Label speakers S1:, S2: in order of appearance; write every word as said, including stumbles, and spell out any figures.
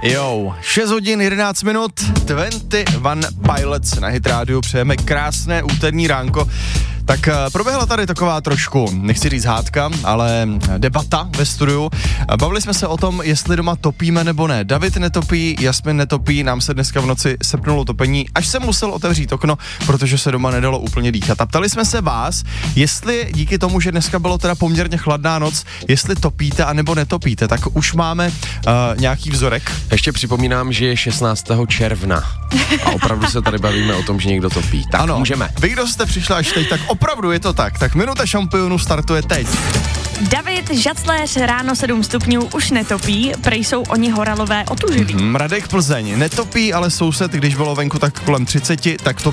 S1: Jo, šest hodin jedenáct minut, dvacet jedna Pilots na Hit Radio, přejeme krásné úterní ránko. Tak proběhla tady taková trošku, nechci říct hádka, ale debata ve studiu. Bavili jsme se o tom, jestli doma topíme nebo ne. David netopí, Jasmin netopí, nám se dneska v noci sepnulo topení, až jsem musel otevřít okno, protože se doma nedalo úplně dýchat. A ptali jsme se vás, jestli díky tomu, že dneska bylo teda poměrně chladná noc, jestli topíte anebo netopíte, tak už máme uh, nějaký vzorek.
S2: Ještě připomínám, že je šestnáctého června a opravdu se tady bavíme o tom, že někdo topí. Tak
S1: ano,
S2: můžeme.
S1: Vy, kdo jste přišli až teď, tak opravdu je to tak. Tak minuta šampionu startuje teď.
S3: David Žacléř, ráno sedm stupňů, už netopí, prej jsou oni horalové otužilí.
S1: Mm, Radek Plzeň netopí, ale soused, když bylo venku tak kolem třicet, tak to